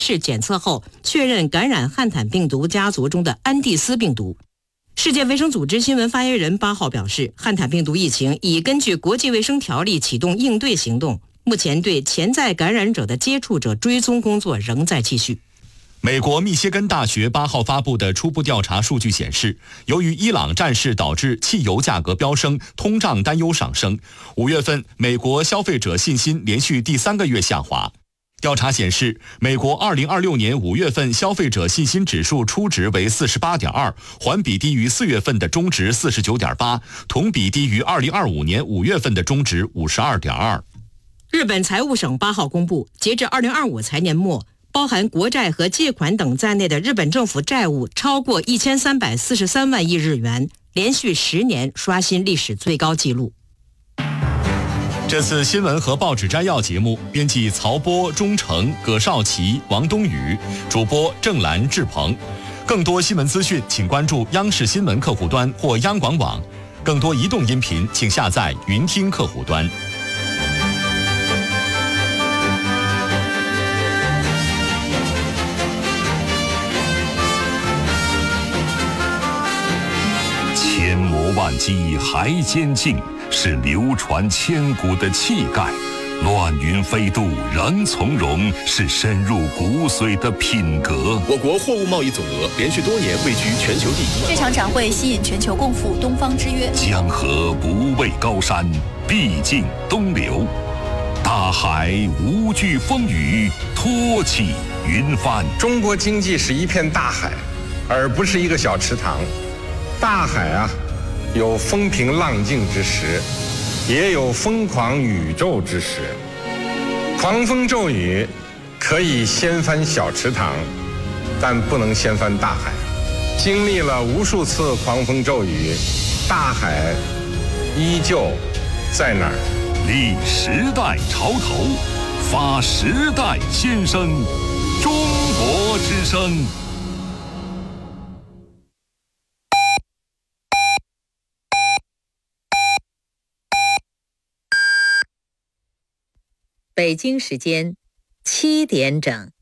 是检测后确认感染汉坦病毒家族中的安地斯病毒。世界卫生组织新闻发言人8号表示，汉坦病毒疫情已根据国际卫生条例启动应对行动，目前对潜在感染者的接触者追踪工作仍在继续。 美国密歇根大学8号发布的初步调查数据显示，由于伊朗战事导致汽油价格飙升，通胀担忧上升，5月份美国消费者信心连续第3个月下滑。调查显示，美国2026年5月份消费者信心指数初值为 48.2， 环比低于4月份的中值 49.8， 同比低于2025年5月份的中值 52.2。 日本财务省8号公布，截至2025财年末，包含国债和借款等在内的日本政府债务超过1343万亿日元，连续10年刷新历史最高纪录。 这次新闻和报纸摘要节目，编辑曹波、钟诚、葛少奇、王冬雨，主播郑兰、志鹏。更多新闻资讯，请关注央视新闻客户端或央广网。更多移动音频，请下载云听客户端。 千磨万击还坚劲，是流传千古的气概；乱云飞渡仍从容，是深入骨髓的品格。 我国货物贸易总额连续多年位居全球第一。 这场展会吸引全球共赴东方之约。 江河不畏高山，必尽东流；大海无惧风雨，托起云帆。 中国经济是一片大海，而不是一个小池塘。大海啊，有风平浪静之时，也有疯狂宇宙之时。狂风骤雨可以掀翻小池塘，但不能掀翻大海。经历了无数次狂风骤雨，大海依旧在那儿。 立时代潮头，发时代先声，中国之声。 北京时间7点整。